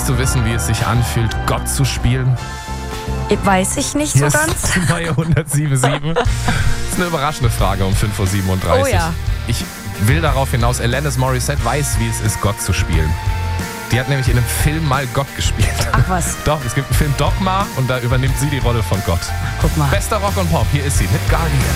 Willst du wissen, wie es sich anfühlt, Gott zu spielen? Weiß ich nicht Hier so ist ganz. die neue 107.7. Das ist eine überraschende Frage um 5.37 Uhr. Oh ja. Ich will darauf hinaus, Alanis Morissette weiß, wie es ist, Gott zu spielen. Die hat nämlich in einem Film mal Gott gespielt. Ach was. Doch, es gibt einen Film Dogma und da übernimmt sie die Rolle von Gott. Guck mal. Bester Rock und Pop, hier ist sie mit Guardian.